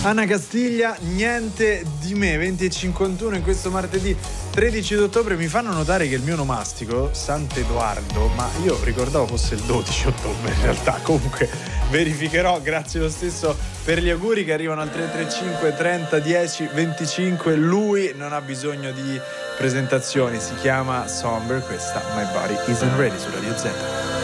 Anna Castiglia, niente di me, 20:51 in questo martedì 13 d'ottobre. Mi fanno notare che il mio onomastico, Sant'Edoardo, ma io ricordavo fosse il 12 ottobre in realtà. Comunque verificherò, grazie lo stesso per gli auguri che arrivano al 335 30 10 25. Lui non ha bisogno di presentazioni, si chiama Somber, questa My Body Isn't Ready su Radio Z.